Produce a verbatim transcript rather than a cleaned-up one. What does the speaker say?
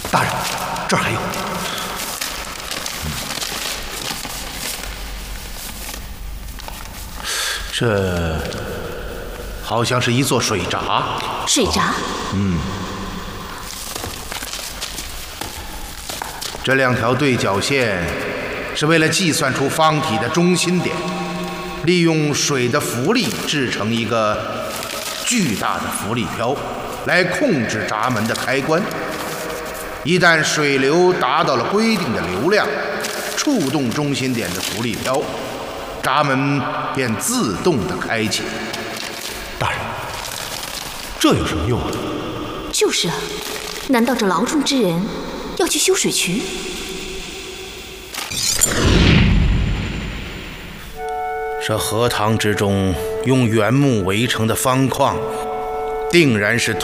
大人，这儿还有。 这好像是一座水闸。 水闸？ 嗯。这两条对角线是为了计算出方体的中心点，利用水的浮力制成一个巨大的浮力漂，来控制闸门的开关。一旦水流达到了规定的流量，触动中心点的浮力漂，闸门便自动的开启。 大人，这有什么用啊？ 就是啊，难道这劳中之人要去修水渠？ 这荷塘之中用原木围成的方框，定然是